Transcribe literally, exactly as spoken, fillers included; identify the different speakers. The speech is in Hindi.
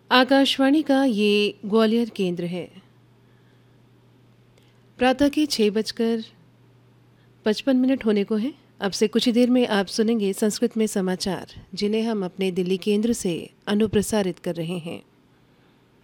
Speaker 1: आकाशवाणी का ये ग्वालियर केंद्र है। प्रातः के छः बजकर पचपन मिनट होने को हैं। अब से कुछ ही देर में आप सुनेंगे संस्कृत में समाचार, जिन्हें हम अपने दिल्ली केंद्र से अनुप्रसारित कर रहे हैं।